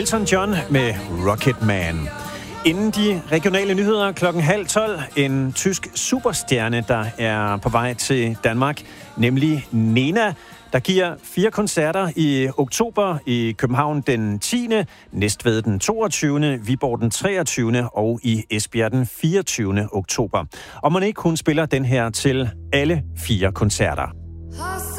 Elton John med Rocket Man. Inden de regionale nyheder 11:30, en tysk superstjerne, der er på vej til Danmark, nemlig Nena, der giver 4 koncerter i oktober i København den 10., Næstved den 22., Viborg den 23. og i Esbjerg den 24. oktober. Og mon ikke hun spiller den her til alle 4 koncerter.